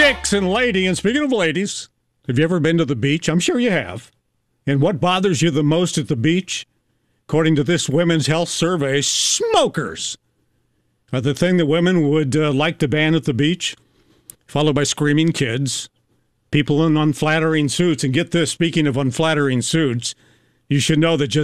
Dixon lady. And speaking of ladies, have you ever been to the beach? I'm sure you have. And what bothers you the most at the beach? According to this women's health survey, smokers are the thing that women would like to ban at the beach, followed by screaming kids, people in unflattering suits. And get this, speaking of unflattering suits, you should know that just